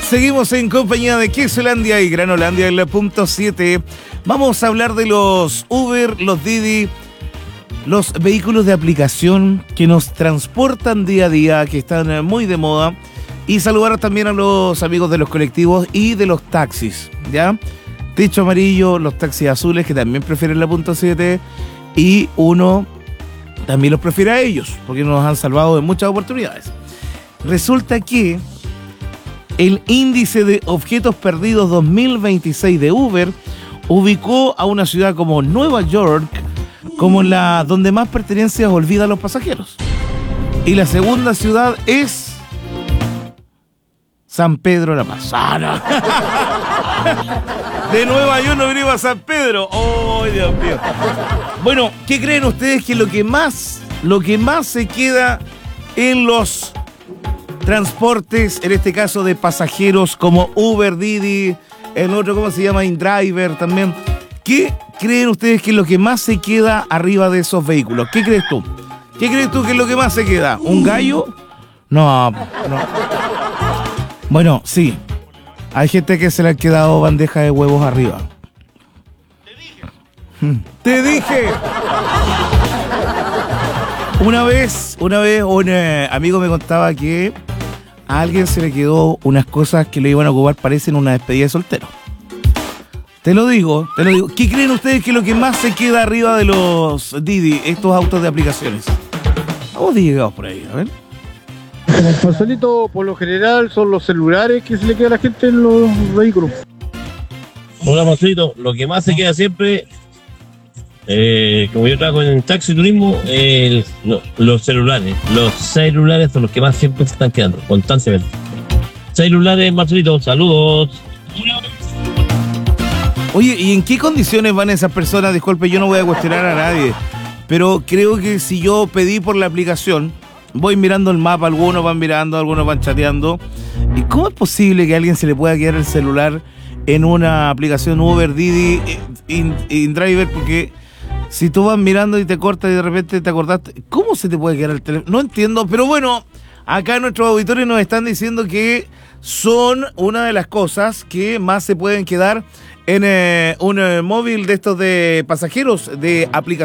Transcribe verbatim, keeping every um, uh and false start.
Seguimos en compañía de Quesolandia y Granolandia en la punto siete. Vamos a hablar de los Uber, los Didi, los vehículos de aplicación que nos transportan día a día, que están muy de moda. Y saludar también a los amigos de los colectivos y de los taxis, ¿ya? Techo amarillo, los taxis azules que también prefieren la punto siete. Y uno también los prefiere a ellos, porque nos han salvado de muchas oportunidades. Resulta que el índice de objetos perdidos dos mil veintiséis de Uber ubicó a una ciudad como Nueva York como la donde más pertenencias olvida a los pasajeros. Y la segunda ciudad es San Pedro de la Manzana. De Nueva York no venimos a San Pedro. ¡Oh, Dios mío! Bueno, ¿qué creen ustedes que lo que más, lo que más se queda en los transportes, en este caso de pasajeros como Uber, Didi, el otro, ¿cómo se llama? InDriver también? ¿Qué creen ustedes que es lo que más se queda arriba de esos vehículos? ¿Qué crees tú? ¿Qué crees tú que es lo que más se queda? ¿Un gallo? No, no. Bueno, sí. Hay gente que se le ha quedado bandeja de huevos arriba. Te dije. ¡Te dije! Una vez, una vez un eh, amigo me contaba que a alguien se le quedó unas cosas que le iban a ocupar, parecen una despedida de soltero. Te lo digo, te lo digo. ¿Qué creen ustedes que es lo que más se queda arriba de los Didi, estos autos de aplicaciones? Vamos llegados por ahí, a ver. Marcelito, por lo general son los celulares que se le queda a la gente en los vehículos. Hola, Marcelito, lo que más se queda siempre, eh, como yo trabajo en taxi turismo, eh, no, los celulares. Los celulares son los que más siempre se están quedando, constantemente. Celulares, Marcelito, saludos. Oye, ¿y en qué condiciones van esas personas? Disculpe, yo no voy a cuestionar a nadie, pero creo que si yo pedí por la aplicación, voy mirando el mapa, algunos van mirando, algunos van chateando. ¿Y cómo es posible que a alguien se le pueda quedar el celular en una aplicación Uber, Didi, InDriver? Porque si tú vas mirando y te cortas y de repente te acordaste, ¿cómo se te puede quedar el teléfono? No entiendo, pero bueno, acá nuestros auditores nos están diciendo que son una de las cosas que más se pueden quedar en eh, un eh, móvil de estos de pasajeros de aplicación.